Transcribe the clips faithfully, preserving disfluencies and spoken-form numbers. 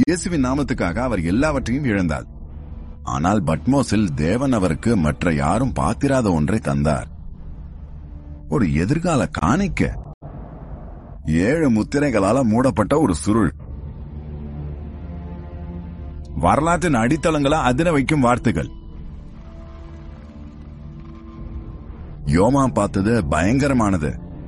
இயேசுவின் நாமத்துக்காக அவர் எல்லாவற்றையும் இழந்தார். ஆனால் பட்மோஸில் தேவன் அவருக்கு மற்ற யாரும் பார்த்திராத ஒன்றை தந்தார். ஒரு எதிர்கால காணிக்க. ஏழு முத்திரைகளால மூடப்பட்ட ஒரு சுருள். வரலாற்றின் அடித்தளங்களை அதிர வைக்கும் வார்த்தைகள். யோமா பார்த்தது பயங்கரமானது.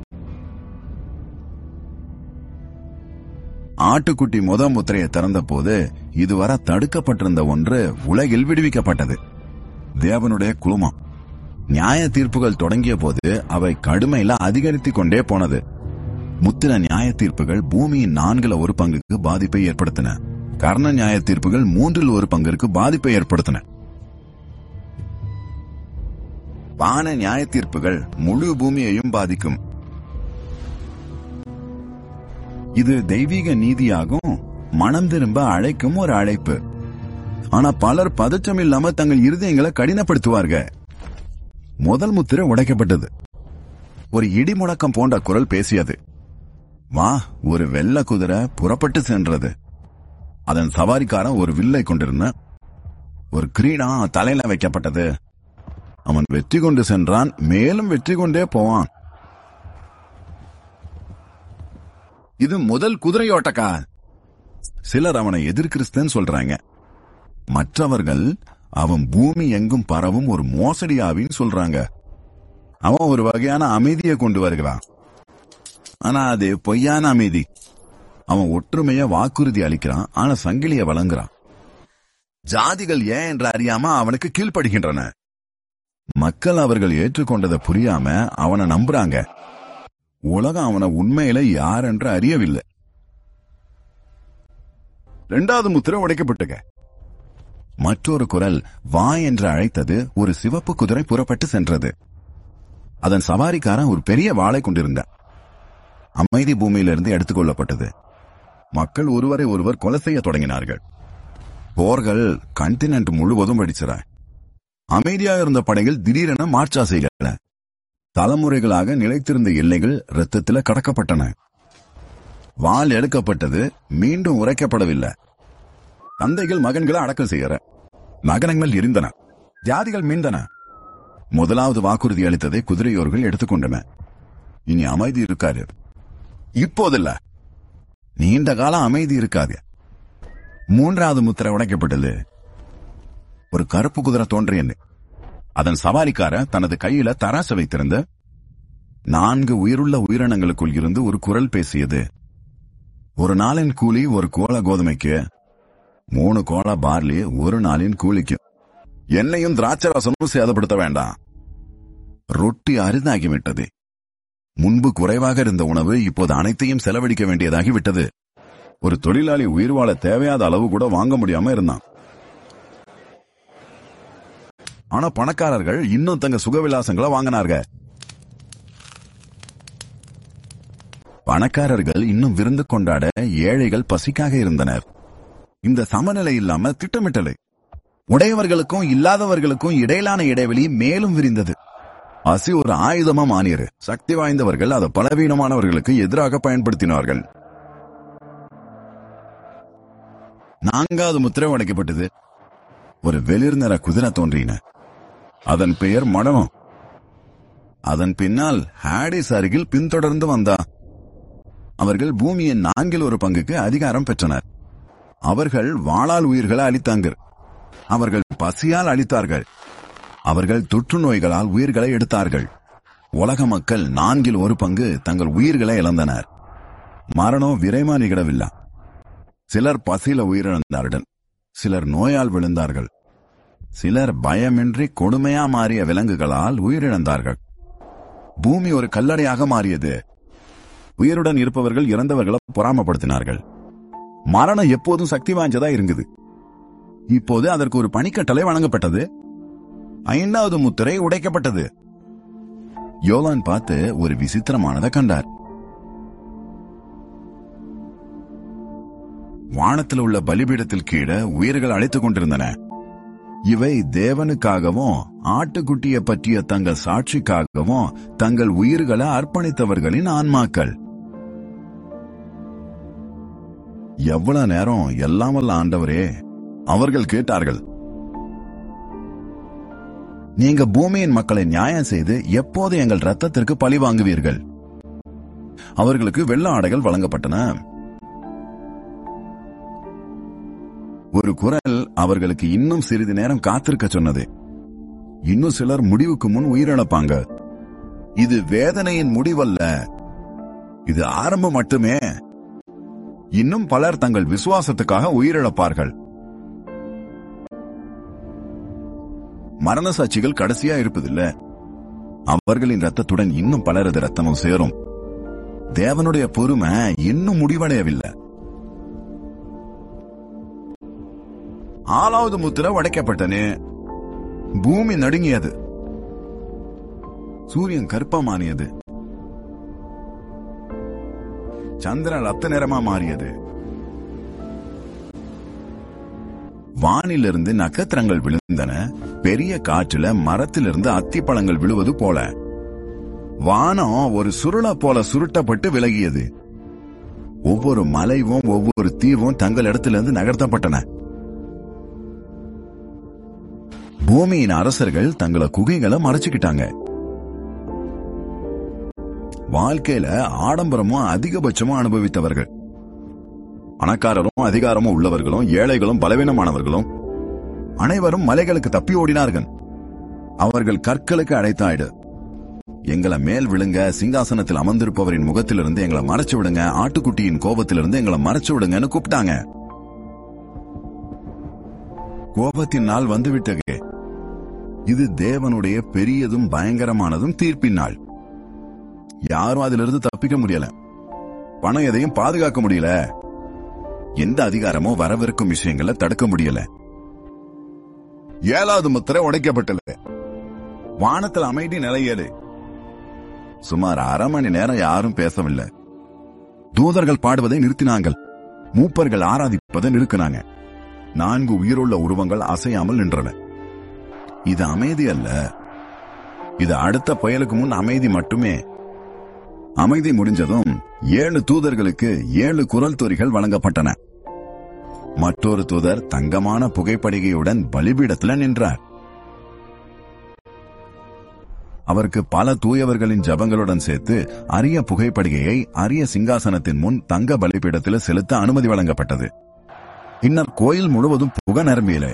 ஆட்டுக்குட்டி முத முத்திரையை திறந்த போது இதுவரை தடுக்கப்பட்டிருந்த ஒன்று உலகில் விடுவிக்கப்பட்டது. தேவனுடைய குழுமம். நியாய தீர்ப்புகள் தொடங்கிய போது அவை கடுமையில அதிகரித்துக் கொண்டே போனது. முத்திர நியாய தீர்ப்புகள் பூமியின் நான்குல ஒரு பங்குக்கு பாதிப்பை ஏற்படுத்தின. கர்ண நியாய தீர்ப்புகள் மூன்றில் ஒரு பங்கிற்கு பாதிப்பை ஏற்படுத்தின. வான நியாய தீர்ப்புகள் முழு பூமியையும் பாதிக்கும். இது தெய்வீக நீதியாகும், மனம் திரும்ப அழைக்கும் ஒரு அழைப்பு. ஆனா பலர் பதற்றம் இல்லாம தங்கள் இருதயங்களை கடினப்படுத்துவார்கள். முதல் முத்திரை உடைக்கப்பட்டது. ஒரு இடி முழக்கம் போன்ற குரல் பேசியது. வா, ஒரு வெள்ள குதிரை புறப்பட்டு சென்றது. அதன் சவாரிக்காரன் ஒரு வில்லை கொண்டிருந்த ஒரு கிரீடா தலையில வைக்கப்பட்டது. அவன் வெற்றி கொண்டு சென்றான், மேலும் வெற்றி கொண்டே போவான். இது முதல் குதிரையோட்டக்கா. சிலர் அவனை எதிர்கிறிஸ்தன் சொல்றாங்க. மற்றவர்கள் அவன் பூமி எங்கும் பரவும் ஒரு மோசடியாவின்னு சொல்றாங்க. அவன் ஒரு வகையான அமைதியை கொண்டு வருகிறான். ஆனா அது பொய்யான அமைதி. அவன் ஒற்றுமைய வாக்குறுதி அளிக்கிறான், ஆனா சங்கிலிய வழங்குறான். ஜாதிகள் ஏன் என்று அறியாம அவனுக்கு கீழ்ப்படுகின்றன. மக்கள் அவர்கள் ஏற்றுக்கொண்டதை புரியாம அவனை நம்புறாங்க. உலகம் அவனை உண்மையில யார் என்று அறியவில்லை. இரண்டாவது முத்திரை உடைக்கப்பட்டுக. மற்றொரு குரல் வா என்று அழைத்தது. ஒரு சிவப்பு குதிரை புறப்பட்டு சென்றது. அதன் சவாரிக்காரன் ஒரு பெரிய வாளை கொண்டிருந்தார். அமைதி பூமியிலிருந்து எடுத்துக் கொள்ளப்பட்டது. மக்கள் ஒருவரை ஒருவர் கொலை செய்ய தொடங்கினார்கள். போர்கள் கண்டினென்ட் முழுவதும் வெடிச்சன. அமைதியாக இருந்த படைகள் திடீரென மார்ச்சா செய்யல. தலைமுறைகளாக நிலைத்திருந்த எல்லைகள் இரத்தத்தில கடக்கப்பட்டன. வாள் எடுக்கப்பட்டது, மீண்டும் உரைக்கப்படவில்லை. தந்தைகள் மகன்களை அடக்கம் செய்யற. நகரங்கள் எரிந்தன, ஜாதிகள் மீண்டன. முதலாவது வாக்குறுதி அளித்ததை குதிரையோர்கள் எடுத்துக்கொண்டன. இனி அமைதி இருக்காது. இப்போதில்ல, நீண்ட காலம் அமைதி இருக்காது. மூன்றாவது முத்திரை உடைக்கப்பட்டது. ஒரு கருப்பு குதிரை தோன்றியது. அதன் சவாரிக்கார தனது கையில தராசு வைத்திருந்த நான்கு உயிருள்ள உயிரினங்களுக்குள் இருந்து ஒரு குரல் பேசியது. ஒரு நாளின் கூலி ஒரு கோல கோதுமைக்கு, மூணு கோல பார்லி ஒரு நாளின் கூலிக்கு. எண்ணெயும் திராட்சரசமும் சேதப்படுத்த வேண்டாம். ரொட்டி அரிதாகிவிட்டது. முன்பு குறைவாக இருந்த உணவு இப்போது அனைத்தையும் செலவழிக்க வேண்டியதாகிவிட்டது. ஒரு தொழிலாளி உயிர் வாழ தேவையாத அளவு கூட வாங்க முடியாம இருந்தான். ஆனா பணக்காரர்கள் இன்னும் தங்க சுகவிலாசங்களை வாங்கினார்கள். பணக்காரர்கள் இன்னும் விருந்து கொண்டாட, ஏழைகள் பசிக்காக இருந்தனர். இந்த சமநிலை இல்லாம திட்டமிட்டலை. உடையவர்களுக்கும் இல்லாதவர்களுக்கும் இடையிலான இடைவெளி மேலும் விரிந்தது. பசி ஒரு ஆயுதமா மாறியது. சக்தி வாய்ந்தவர்கள் அதை பலவீனமானவர்களுக்கு எதிராக பயன்படுத்தினார்கள். நான்காவது முத்திரை உடைக்கப்பட்டது. ஒரு வெளிர் நிற குதிரை தோன்றின. அதன் பெயர் மடமம். அதன் பின்னால் ஹாடிஸ் அருகில் பின்தொடர்ந்து வந்தா. அவர்கள் பூமியின் நான்கில் ஒரு பங்குக்கு அதிகாரம் பெற்றனர். அவர்கள் வாளால் உயிர்களை அளித்தாங்க. அவர்கள் பசியால் அளித்தார்கள். அவர்கள் தொற்று நோய்களால் உயிர்களை எடுத்தார்கள். உலக மக்கள் நான்கில் ஒரு பங்கு தங்கள் உயிர்களை இழந்தனர். மரணம் விரைமா நிகழவில்லை. சிலர் பசியில உயிரிழந்தார்கள். சிலர் நோயால் விழுந்தார்கள். சிலர் பயமின்றி கொடுமையா மாறிய விலங்குகளால் உயிரிழந்தார்கள். பூமி ஒரு கல்லறையாக மாறியது. உயிருடன் இருப்பவர்கள் இறந்தவர்களை பொறாமப்படுத்தினார்கள். மரணம் எப்போதும் சக்தி வாய்ந்ததா இருந்தது. இப்போது அதற்கு ஒரு பணிக்கட்டளை வழங்கப்பட்டது. ஐந்தாவது முத்திரை உடைக்கப்பட்டது. யோவான் பார்த்து ஒரு விசித்திரமானதை கண்டார். வானத்தில் உள்ள பலிபீடத்தில் கீழே உயிர்கள் அழைத்துக் கொண்டிருந்தன. இவை தேவனுக்காகவும் ஆட்டுக்குட்டியை பற்றிய தங்கள் சாட்சிக்காகவும் தங்கள் உயிர்களை அர்ப்பணித்தவர்களின் ஆன்மாக்கள். எவ்வளவு நேரம் எல்லாம் வல்ல ஆண்டவரே? அவர்கள் கேட்டார்கள், நீங்க பூமியின் மக்களை நியாயம் செய்து எப்போது எங்கள் இரத்தத்திற்கு பழி வாங்குவீர்கள்? அவர்களுக்கு வெள்ள ஆடைகள் வழங்கப்பட்டன. ஒரு குரல் அவர்களுக்கு இன்னும் சிறிது நேரம் காத்திருக்க சொன்னது. இன்னும் சிலர் முடிவுக்கு முன் உயிரிழப்பாங்க. இது வேதனையின் முடிவல்ல, இது ஆரம்பம் மட்டுமே. இன்னும் பலர் தங்கள் விசுவாசத்துக்காக உயிரிழப்பார்கள். மரண சாட்சிகள் கடைசியா இருப்பதில்ல. அவர்களின் இரத்தத்துடன் இன்னும் பலரது இரத்தமும் சேரும். தேவனுடைய பொறுமை இன்னும் முடிவடையவில்லை. ஆறாவது முத்திரை உடைக்கப்பட்டனே. பூமி நடுங்கியது. சூரியன் கருப்பமானியது. சந்திரன் ரத்த நிறமா மாறியது. வானிலிருந்து நட்சத்திரங்கள் விழுந்தன. பெரிய காற்றுல மரத்திலிருந்து அத்திப்பழங்கள் விழுவது போல. வானம் ஒரு சுருள போல சுருட்டப்பட்டு விலகியது. ஒவ்வொரு மலைவும் ஒவ்வொரு தீவும் தங்கள் இடத்திலிருந்து நகர்த்தப்பட்டன. பூமியின் அரசர்கள் தங்களை குகைகளை மறைச்சுக்கிட்டாங்க. வாழ்க்கையில ஆடம்பரமும் அதிகபட்சமும் அனுபவித்தவர்கள், பணக்காரரும் அதிகாரமும் உள்ளவர்களும் ஏழைகளும் பலவீனமானவர்களும் அனைவரும் மலைகளுக்கு தப்பி ஓடினார்கள். அவர்கள் கற்களுக்கு அழைத்தாயிடு, எங்களை மேல் விழுங்க, சிங்காசனத்தில் அமர்ந்திருப்பவரின் முகத்திலிருந்து எங்களை மறைச்சு விடுங்க, ஆட்டுக்குட்டியின் கோபத்திலிருந்து எங்களை மறைச்சு விடுங்கன்னு கூப்பிட்டாங்க. கோபத்தின் நாள் வந்துவிட்டது. இது தேவனுடைய பெரியதும் பயங்கரமானதும் தீர்ப்பின் நாள். யாரும் அதிலிருந்து தப்பிக்க முடியல. பணம் எதையும் பாதுகாக்க முடியல. எந்த அதிகாரமோ வரவிருக்கும் விஷயங்களை தடுக்க முடியல. ஏழாவது முத்திரை உடைக்கப்பட்டது. வானத்தில் அமைதி நிலையது. சுமார் அரை மணி நேரம் யாரும் பேசவில்லை. தூதர்கள் பாடுவதை நிறுத்தினாங்கள். மூப்பர்கள் ஆராதிப்பதை நிறுத்தினாங்க. நான்கு உயிருள்ள உருவங்கள் அசையாமல் நின்றன. இது அமைதி அல்ல, இது அடுத்த புயலுக்கு முன் அமைதி மட்டுமே. அமைதி முடிஞ்சதும் ஏழு தூதர்களுக்கு ஏழு குரல் தொரிகள் வழங்கப்பட்டன. மற்றொரு தூதர் தங்கமான புகைப்படிகையுடன் பலிபீடத்தில் நின்றார். அவருக்கு பல தூயவர்களின் ஜபங்களுடன் சேர்த்து அரிய புகைப்படிகையை அரிய சிங்காசனத்தின் முன் தங்க பலிபீடத்தில் செலுத்த அனுமதி வழங்கப்பட்டது. பின்னர் கோயில் முழுவதும் புகை நிரம்பியது.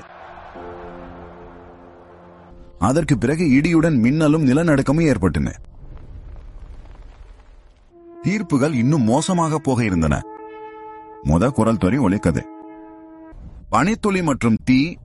அதற்கு பிறகு இடியுடன் மின்னலும் நிலநடுக்கமும் ஏற்பட்டன. தீர்ப்புகள் இன்னும் மோசமாக போக இருந்தன. முத குரல் தொரி ஒலிக்கது. பனித்துளி மற்றும் தீ